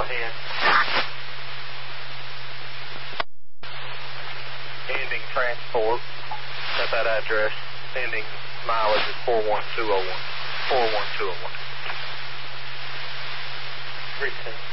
ahead. Ending transport at that address. Ending mileage is 41201. 41201. 310.